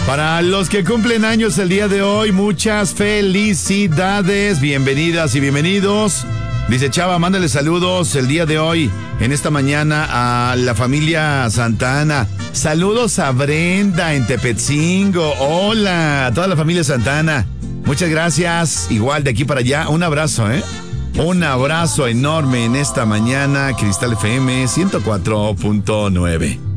Para los que cumplen años el día de hoy, muchas felicidades, bienvenidas y bienvenidos. Dice Chava, mándale saludos el día de hoy, en esta mañana, a la familia Santa Ana. Saludos a Brenda en Tepetzingo. Hola, a toda la familia Santa Ana. Muchas gracias, igual de aquí para allá. Un abrazo, ¿eh? Un abrazo enorme en esta mañana, Cristal FM 104.9.